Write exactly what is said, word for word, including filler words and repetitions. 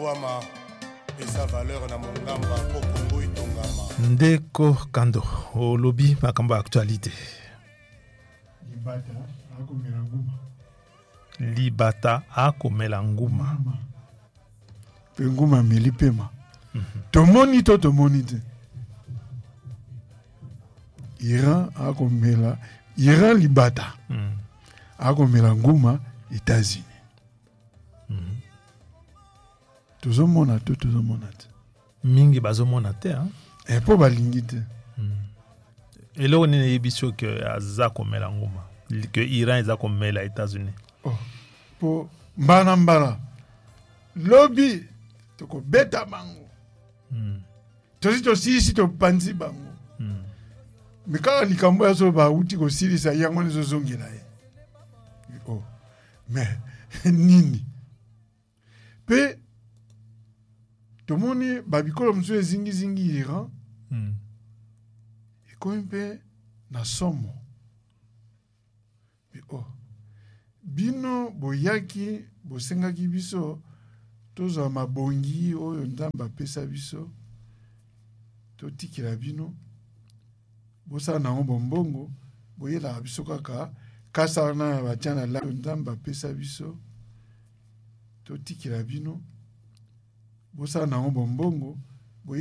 Wama et sa valeur na mongamba po Kongo itongama. Ndeko Kando au lobby makambo actualité. Libata akomela nguma. Libata akomela nguma. Pe nguma milipema. Tomoni to tomoni te. Iran akomela Iran libata. Mm. Akomela nguma États-Unis. Mm. Tozomona to tozomona te. Mingi bazomona te hein. Et po balingi te. Mm. Elo ni yebiso que aza komela nguma. Que Iran eza komela États-Unis. Oh. Po mbana mbala. Lobby toko beta bango. Mm. Tosi tosi si to panzi bango. Mm. Mikala likambo ya so ba uti ko silisa yango nizo zongela ye. Oh. Mais nini? Pe tomoni babikolo mso zingi zingi Iran. Mm. Eko mpe na somo. Pe oh. Bino boyaki bosengaki biso tozo mabongi oyo ndamba pesa biso to tikila bino bosa na bombongo boyela biso kaka kasa na batiana la ndamba pesa biso to tikila bino bosa na bombongo